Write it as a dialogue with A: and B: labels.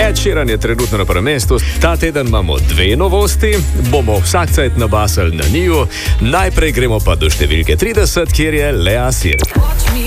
A: Ed Sheeran je trenutno na prvem mestu. Ta teden imamo dve novosti, bomo vsak cajt nabasali na njiju. Najprej gremo pa do številke 30, kjer je Lea Sir.